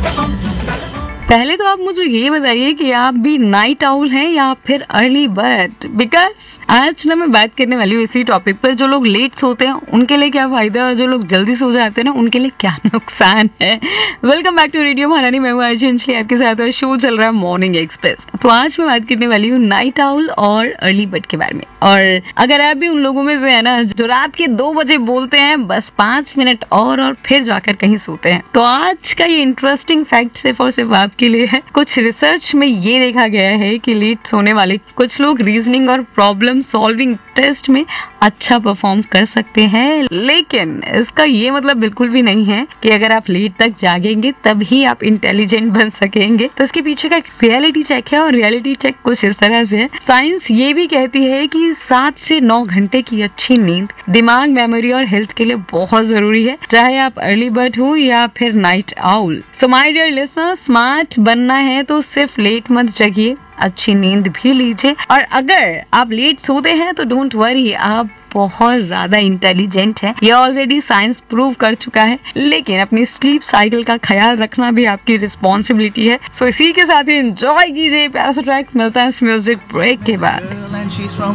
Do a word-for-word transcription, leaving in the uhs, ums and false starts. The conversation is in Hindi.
पहले तो आप मुझे ये बताइए कि आप भी नाइट आउल हैं या फिर अर्ली बर्ड, बिकॉज आज ना मैं बात करने वाली हूँ इसी टॉपिक पर। जो लोग लेट सोते हैं उनके लिए क्या फायदा है और जो लोग जल्दी सो जाते हैं ना उनके लिए क्या नुकसान है। वेलकम बैक टू रेडियो महारानी, मैं हूँ अर्जुन अंजलि आपके साथ और शो चल रहा है मॉर्निंग एक्सप्रेस। तो आज मैं बात करने वाली हूँ नाइट आउल और अर्ली बर्ड के बारे में। और अगर आप भी उन लोगों में से है ना जो रात के दो बजे बोलते हैं बस पांच मिनट और और फिर जाकर कहीं सोते हैं, तो आज का ये इंटरेस्टिंग फैक्ट सिर्फ और सिर्फ आपके लिए है। कुछ रिसर्च में ये देखा गया है कि लेट सोने वाले कुछ लोग रीजनिंग और प्रॉब्लम सॉल्विंग टेस्ट में अच्छा परफॉर्म कर सकते हैं, लेकिन इसका ये मतलब बिल्कुल भी नहीं है कि अगर आप लेट तक जागेंगे तभी आप इंटेलिजेंट बन सकेंगे। तो इसके पीछे का रियलिटी चेक है और रियलिटी चेक कुछ इस तरह से है। साइंस ये भी कहती है कि सात से नौ घंटे की अच्छी नींद दिमाग, मेमोरी और हेल्थ के लिए बहुत जरूरी है, चाहे आप अर्ली बर्ड हो या फिर night owl. So my dear listener, smart बनना है तो सिर्फ लेट मत जगिए, अच्छी नींद भी लीजिए। और अगर आप लेट सोते हैं तो डोंट वरी, आप बहुत ज्यादा इंटेलिजेंट है, ये ऑलरेडी साइंस प्रूव कर चुका है। लेकिन अपनी स्लीप साइकिल का ख्याल रखना भी आपकी रिस्पॉन्सिबिलिटी है। सो इसी के साथ ही एंजॉय कीजिए प्यारा सा ट्रैक। मिलता है इस म्यूजिक ब्रेक के बाद।